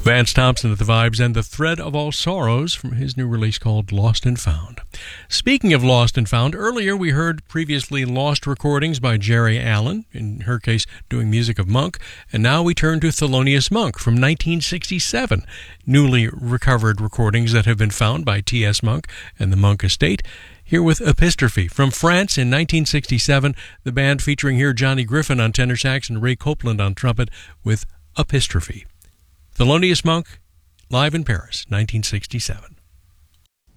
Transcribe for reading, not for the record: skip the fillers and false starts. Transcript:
Vance Thompson at the Vibes and The Thread of All Sorrows from his new release called Lost and Found. Speaking of Lost and Found, earlier we heard previously lost recordings by Jerry Allen, in her case doing music of Monk, and now we turn to Thelonious Monk from 1967, newly recovered recordings that have been found by T.S. Monk and the Monk Estate. Here with Epistrophe from France in 1967, the band featuring here Johnny Griffin on tenor sax and Ray Copeland on trumpet with Epistrophe. Thelonious Monk, live in Paris, 1967.